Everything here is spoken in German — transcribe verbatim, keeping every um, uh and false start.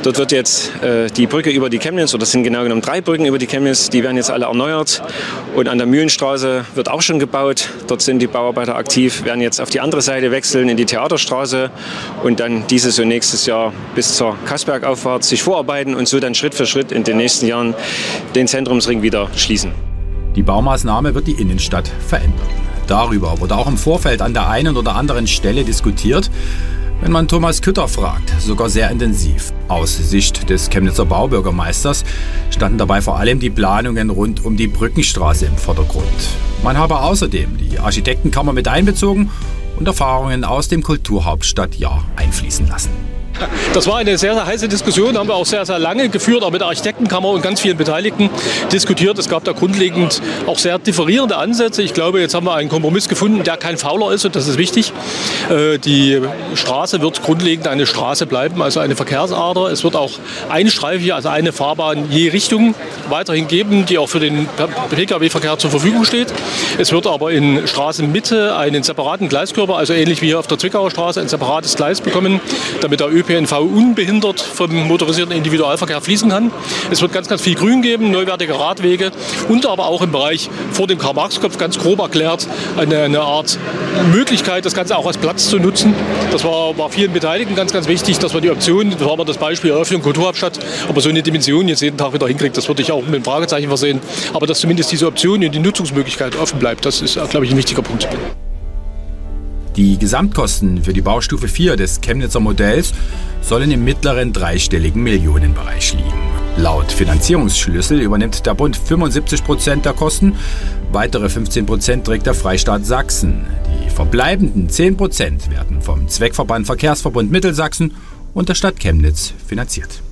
Dort wird jetzt äh, die Brücke über die Chemnitz, oder es sind genau genommen drei Brücken über die Chemnitz, die werden jetzt alle erneuert. Und an der Mühlenstraße wird auch schon gebaut. Dort sind die Bauarbeiter aktiv, werden jetzt auf die andere Seite wechseln, in die Theaterstraße und dann dieses und nächstes Jahr bis zur Kassbergauffahrt sich vorarbeiten und so dann Schritt für Schritt in den nächsten Jahren den Zentrumsring wieder schließen. Die Baumaßnahme wird die Innenstadt verändern. Darüber wurde auch im Vorfeld an der einen oder anderen Stelle diskutiert. Wenn man Thomas Kütter fragt, sogar sehr intensiv. Aus Sicht des Chemnitzer Baubürgermeisters standen dabei vor allem die Planungen rund um die Brückenstraße im Vordergrund. Man habe außerdem die Architektenkammer mit einbezogen und Erfahrungen aus dem Kulturhauptstadtjahr einfließen lassen. Das war eine sehr, sehr heiße Diskussion, haben wir auch sehr, sehr lange geführt, auch mit der Architektenkammer und ganz vielen Beteiligten diskutiert. Es gab da grundlegend auch sehr differierende Ansätze. Ich glaube, jetzt haben wir einen Kompromiss gefunden, der kein Fauler ist, und das ist wichtig. Die Straße wird grundlegend eine Straße bleiben, also eine Verkehrsader. Es wird auch einstreifig, also eine Fahrbahn je Richtung weiterhin geben, die auch für den Pkw-Verkehr zur Verfügung steht. Es wird aber in Straßenmitte einen separaten Gleiskörper, also ähnlich wie hier auf der Zwickauer Straße, ein separates Gleis bekommen, damit der Ö P N V unbehindert vom motorisierten Individualverkehr fließen kann. Es wird ganz, ganz viel Grün geben, neuwertige Radwege und aber auch im Bereich vor dem Karl-Marx-Kopf ganz grob erklärt eine, eine Art Möglichkeit, das Ganze auch als Platz zu nutzen. Das war, war vielen Beteiligten ganz, ganz wichtig, dass wir die Option, das war mal das Beispiel Eröffnung Kulturhauptstadt, aber so eine Dimension jetzt jeden Tag wieder hinkriegt, das würde ich auch mit einem Fragezeichen versehen. Aber dass zumindest diese Option und die Nutzungsmöglichkeit offen bleibt, das ist, glaube ich, ein wichtiger Punkt. Die Gesamtkosten für die Baustufe vier des Chemnitzer Modells sollen im mittleren dreistelligen Millionenbereich liegen. Laut Finanzierungsschlüssel übernimmt der Bund fünfundsiebzig Prozent der Kosten, weitere fünfzehn Prozent trägt der Freistaat Sachsen. Die verbleibenden zehn Prozent werden vom Zweckverband Verkehrsverbund Mittelsachsen und der Stadt Chemnitz finanziert.